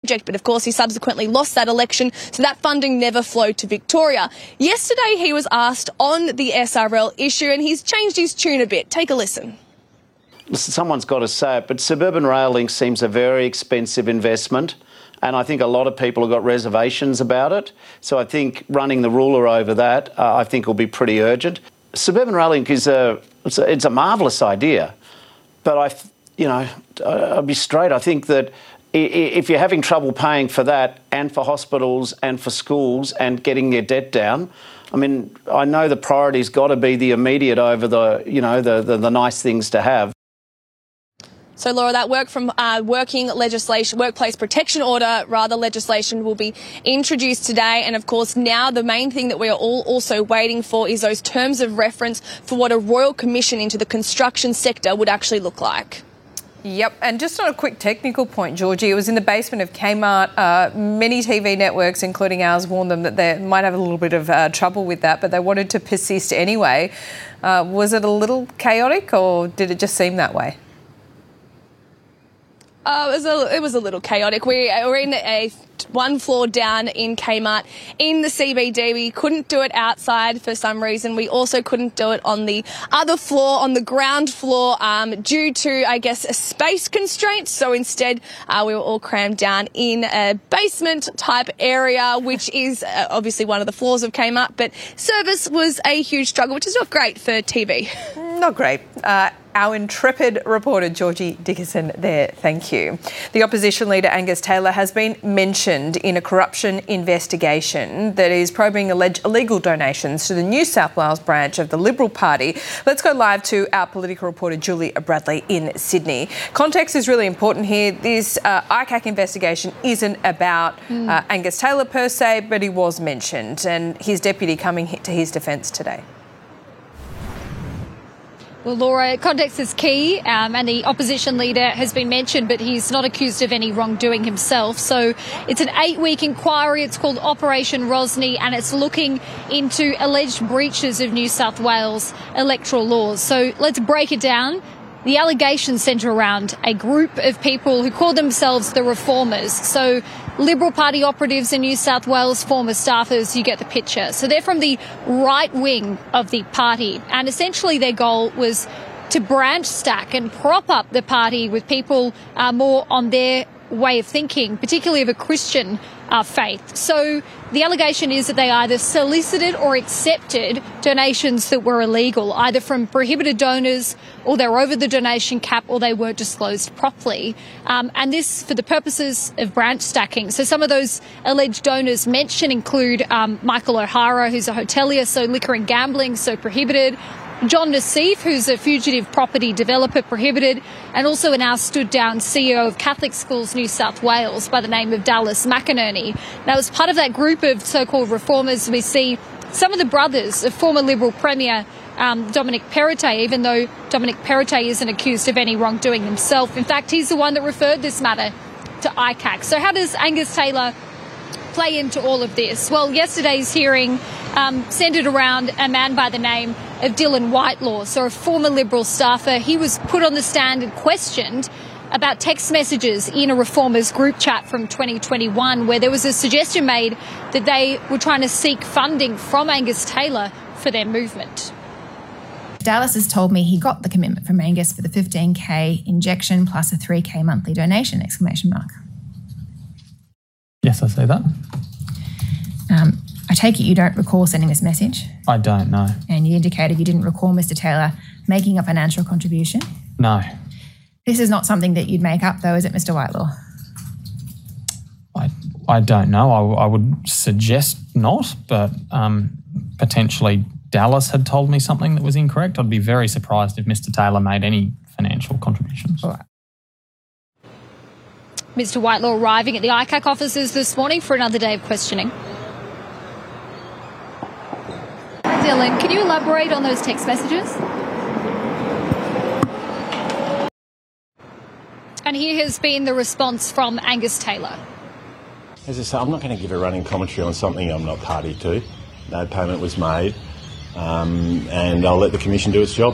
project, but of course he subsequently lost that election, so that funding never flowed to Victoria. Yesterday he was asked on the SRL issue and he's changed his tune a bit. Take a listen. Listen, someone's got to say it, but suburban rail link seems a very expensive investment. And I think a lot of people have got reservations about it. So I think running the ruler over that, I think will be pretty urgent. Suburban rail link is it's a marvellous idea. But I'll be straight. I think that if you're having trouble paying for that and for hospitals and for schools and getting your debt down, I mean, I know the priority's got to be the immediate over the nice things to have. So, Laura, that workplace protection order legislation will be introduced today. And, of course, now the main thing that we are all also waiting for is those terms of reference for what a royal commission into the construction sector would actually look like. Yep, and just on a quick technical point, Georgie, it was in the basement of Kmart. Many TV networks, including ours, warned them that they might have a little bit of trouble with that, but they wanted to persist anyway. Was it a little chaotic or did it just seem that way? It was a little chaotic. We're in one floor down in Kmart in the CBD. We couldn't do it outside for some reason. We also couldn't do it on the other floor, on the ground floor, due to, I guess, a space constraints. So instead, we were all crammed down in a basement type area, which is obviously one of the floors of Kmart. But service was a huge struggle, which is not great for TV. Not great. Our intrepid reporter, Georgie Dickerson, there. Thank you. The opposition leader, Angus Taylor, has been mentioned in a corruption investigation that is probing alleged illegal donations to the New South Wales branch of the Liberal Party. Let's go live to our political reporter, Julie Bradley, in Sydney. Context is really important here. This ICAC investigation isn't about Angus Taylor per se, but he was mentioned, and his deputy coming to his defence today. Well, Laura, context is key, and the opposition leader has been mentioned, but he's not accused of any wrongdoing himself. So it's an 8-week inquiry. It's called Operation Rosny, and it's looking into alleged breaches of New South Wales electoral laws. So let's break it down. The allegations centre around a group of people who call themselves the Reformers. So Liberal Party operatives in New South Wales, former staffers, you get the picture. So they're from the right wing of the party. And essentially their goal was to branch stack and prop up the party with people more on their way of thinking, particularly of a Christian faith. So the allegation is that they either solicited or accepted donations that were illegal, either from prohibited donors or they're over the donation cap or they weren't disclosed properly. And this for the purposes of branch stacking. So some of those alleged donors mentioned include Michael O'Hara, who's a hotelier, so liquor and gambling, so prohibited. John Nassif, who's a fugitive property developer, prohibited, and also a now stood-down CEO of Catholic Schools New South Wales by the name of Dallas McInerney. Now, as part of that group of so-called reformers, we see some of the brothers of former Liberal Premier Dominic Perrottet, even though Dominic Perrottet isn't accused of any wrongdoing himself. In fact, he's the one that referred this matter to ICAC. So how does Angus Taylor play into all of this? Well, yesterday's hearing centred around a man by the name of Dylan Whitelaw, so a former Liberal staffer. He was put on the stand and questioned about text messages in a Reformers group chat from 2021 where there was a suggestion made that they were trying to seek funding from Angus Taylor for their movement. Dallas has told me he got the commitment from Angus for the 15k injection plus a 3k monthly donation, ! Yes, I see that. I take it you don't recall sending this message? I don't, no. And you indicated you didn't recall Mr Taylor making a financial contribution? No. This is not something that you'd make up though, is it, Mr Whitelaw? I don't know. I would suggest not, but potentially Dallas had told me something that was incorrect. I'd be very surprised if Mr Taylor made any financial contributions. All right. Mr Whitelaw arriving at the ICAC offices this morning for another day of questioning. Dylan, can you elaborate on those text messages? And here has been the response from Angus Taylor. As I say, I'm not going to give a running commentary on something I'm not party to. No payment was made, and I'll let the Commission do its job.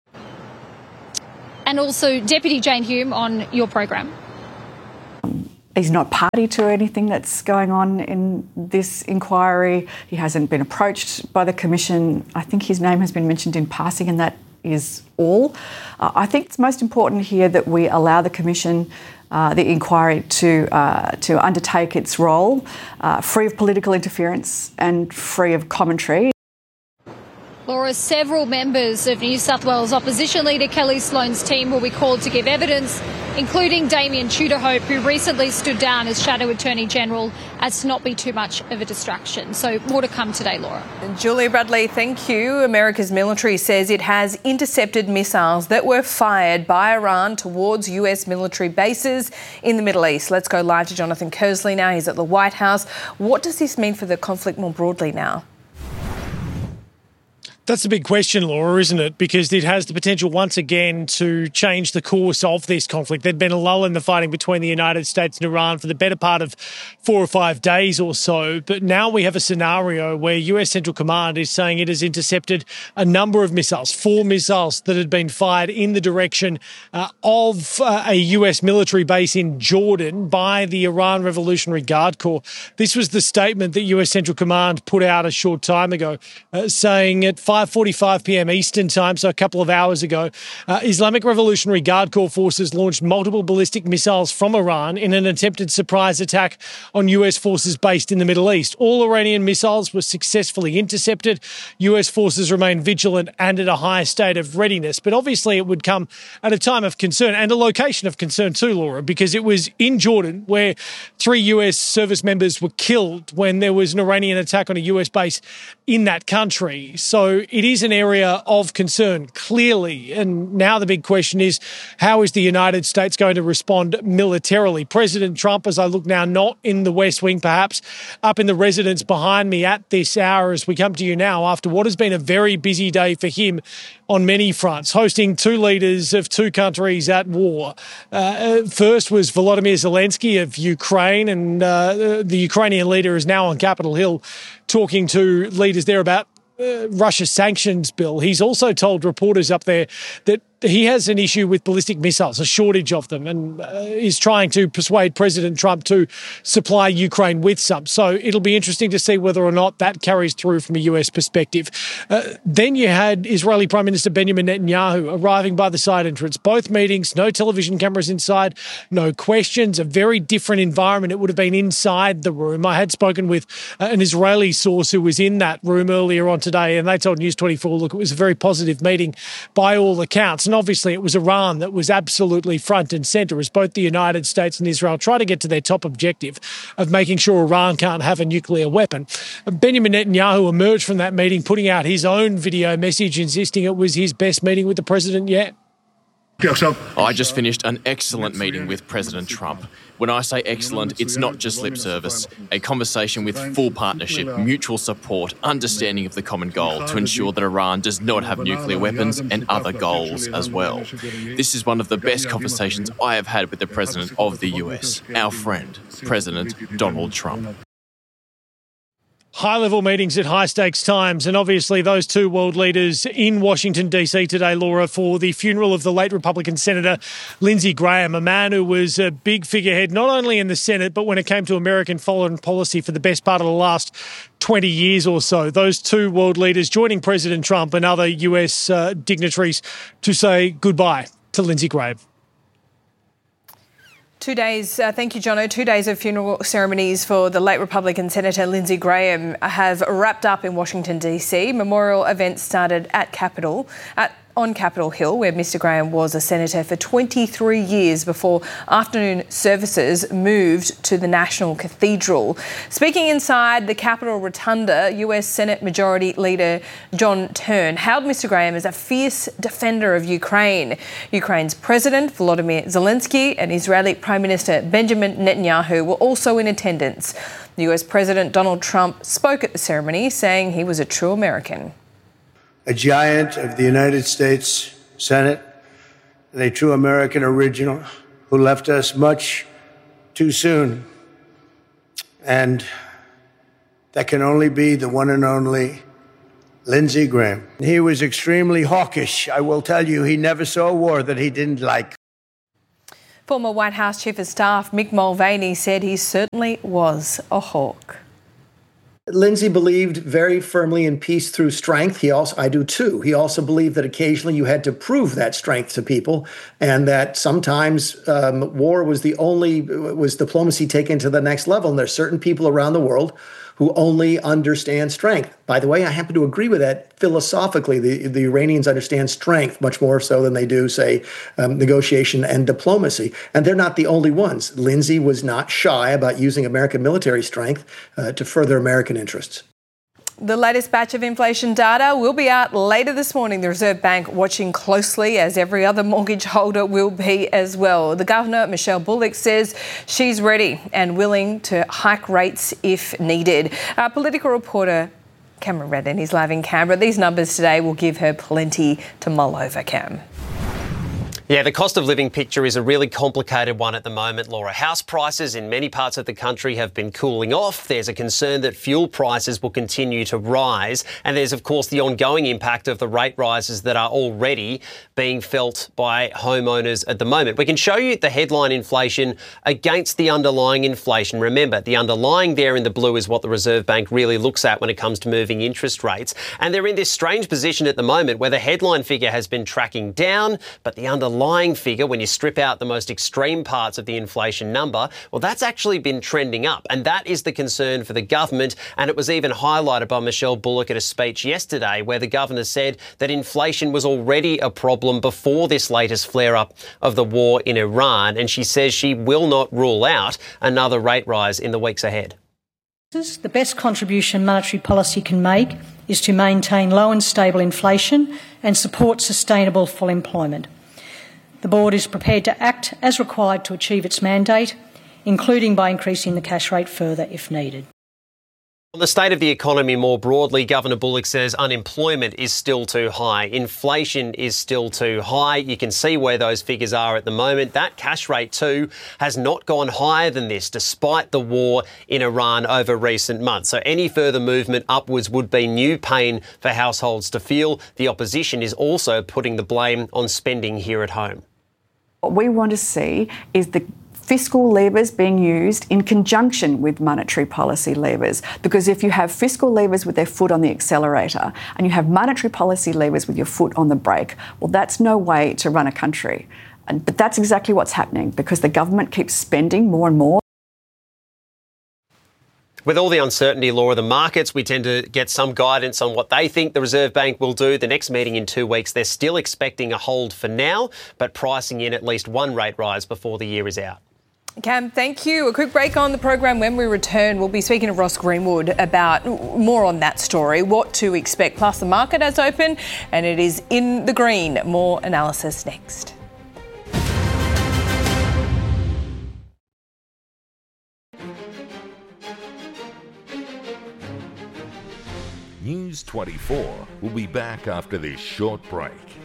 And also Deputy Jane Hume on your program. He's not party to anything that's going on in this inquiry. He hasn't been approached by the Commission. I think his name has been mentioned in passing, and that is all. I think it's most important here that we allow the Commission, the inquiry, to undertake its role, free of political interference and free of commentary. Laura, several members of New South Wales opposition leader Kelly Sloan's team will be called to give evidence, including Damien Tudorhope, who recently stood down as Shadow Attorney General as to not be too much of a distraction. So more to come today, Laura. Julia Bradley, thank you. America's military says it has intercepted missiles that were fired by Iran towards US military bases in the Middle East. Let's go live to Jonathan Kersley now. He's at the White House. What does this mean for the conflict more broadly now? That's the big question, Laura, isn't it? Because it has the potential once again to change the course of this conflict. There'd been a lull in the fighting between the United States and Iran for the better part of 4 or 5 days or so. But now we have a scenario where US Central Command is saying it has intercepted a number of missiles, 4 missiles that had been fired in the direction of a US military base in Jordan by the Iran Revolutionary Guard Corps. This was the statement that US Central Command put out a short time ago, saying at 5:45 p.m. Eastern time, so a couple of hours ago, Islamic Revolutionary Guard Corps forces launched multiple ballistic missiles from Iran in an attempted surprise attack on US forces based in the Middle East. All Iranian missiles were successfully intercepted. US forces remain vigilant and at a high state of readiness. But obviously it would come at a time of concern and a location of concern too, Laura, because it was in Jordan where 3 US service members were killed when there was an Iranian attack on a US base in that country. So it is an area of concern, clearly. And now the big question is, how is the United States going to respond militarily? President Trump, as I look now, not in the West Wing, perhaps, up in the residence behind me at this hour as we come to you now after what has been a very busy day for him on many fronts, hosting 2 leaders of 2 countries at war. First was Volodymyr Zelensky of Ukraine, and the Ukrainian leader is now on Capitol Hill talking to leaders there about Russia's sanctions bill. He's also told reporters up there that he has an issue with ballistic missiles, a shortage of them, and is trying to persuade President Trump to supply Ukraine with some. So it'll be interesting to see whether or not that carries through from a US perspective. Then you had Israeli Prime Minister Benjamin Netanyahu arriving by the side entrance. Both meetings, no television cameras inside, no questions, a very different environment. It would have been inside the room. I had spoken with an Israeli source who was in that room earlier on today, and they told News 24, look, it was a very positive meeting by all accounts. And obviously it was Iran that was absolutely front and centre as both the United States and Israel try to get to their top objective of making sure Iran can't have a nuclear weapon. Benjamin Netanyahu emerged from that meeting putting out his own video message insisting it was his best meeting with the president yet. I just finished an excellent meeting with President Trump. When I say excellent, it's not just lip service. A conversation with full partnership, mutual support, understanding of the common goal to ensure that Iran does not have nuclear weapons and other goals as well. This is one of the best conversations I have had with the President of the US, our friend, President Donald Trump. High-level meetings at high-stakes times, and obviously those 2 world leaders in Washington, D.C. today, Laura, for the funeral of the late Republican Senator Lindsey Graham, a man who was a big figurehead not only in the Senate, but when it came to American foreign policy for the best part of the last 20 years or so. Those 2 world leaders joining President Trump and other US dignitaries to say goodbye to Lindsey Graham. 2 days, thank you, Jono. 2 days of funeral ceremonies for the late Republican Senator Lindsey Graham have wrapped up in Washington, D.C. Memorial events started on Capitol Hill, where Mr Graham was a senator for 23 years before afternoon services moved to the National Cathedral. Speaking inside the Capitol Rotunda, US Senate Majority Leader John Tern hailed Mr Graham as a fierce defender of Ukraine. Ukraine's President Volodymyr Zelensky and Israeli Prime Minister Benjamin Netanyahu were also in attendance. The US President Donald Trump spoke at the ceremony, saying he was a true American. A giant of the United States Senate and a true American original who left us much too soon. And that can only be the one and only Lindsey Graham. He was extremely hawkish. I will tell you, he never saw a war that he didn't like. Former White House Chief of Staff Mick Mulvaney said he certainly was a hawk. Lindsay believed very firmly in peace through strength. I do too. He also believed that occasionally you had to prove that strength to people, and that sometimes war was diplomacy taken to the next level. And there's certain people around the world who only understand strength. By the way, I happen to agree with that philosophically. The Iranians understand strength much more so than they do, say, negotiation and diplomacy. And they're not the only ones. Lindsay was not shy about using American military strength to further American interests. The latest batch of inflation data will be out later this morning. The Reserve Bank watching closely, as every other mortgage holder will be as well. The Governor, Michelle Bullock, says she's ready and willing to hike rates if needed. Our political reporter Cameron Redden is live in Canberra. These numbers today will give her plenty to mull over, Cam. Yeah, the cost of living picture is a really complicated one at the moment, Laura. House prices in many parts of the country have been cooling off. There's a concern that fuel prices will continue to rise. And there's, of course, the ongoing impact of the rate rises that are already being felt by homeowners at the moment. We can show you the headline inflation against the underlying inflation. Remember, the underlying there in the blue is what the Reserve Bank really looks at when it comes to moving interest rates. And they're in this strange position at the moment where the headline figure has been tracking down, but the underlying figure, when you strip out the most extreme parts of the inflation number, well, that's actually been trending up. And that is the concern for the government. And it was even highlighted by Michelle Bullock at a speech yesterday where the governor said that inflation was already a problem before this latest flare-up of the war in Iran. And she says she will not rule out another rate rise in the weeks ahead. The best contribution monetary policy can make is to maintain low and stable inflation and support sustainable full employment. The board is prepared to act as required to achieve its mandate, including by increasing the cash rate further if needed. On the state of the economy more broadly, Governor Bullock says unemployment is still too high. Inflation is still too high. You can see where those figures are at the moment. That cash rate too has not gone higher than this despite the war in Iran over recent months. So any further movement upwards would be new pain for households to feel. The opposition is also putting the blame on spending here at home. What we want to see is the fiscal levers being used in conjunction with monetary policy levers. Because if you have fiscal levers with their foot on the accelerator and you have monetary policy levers with your foot on the brake, well, that's no way to run a country. But that's exactly what's happening because the government keeps spending more and more. With all the uncertainty, Laura, the markets, we tend to get some guidance on what they think the Reserve Bank will do. The next meeting in 2 weeks, they're still expecting a hold for now, but pricing in at least one rate rise before the year is out. Cam, thank you. A quick break on the program. When we return, we'll be speaking to Ross Greenwood about more on that story, what to expect. Plus, the market has opened and it is in the green. More analysis next. News 24 will be back after this short break.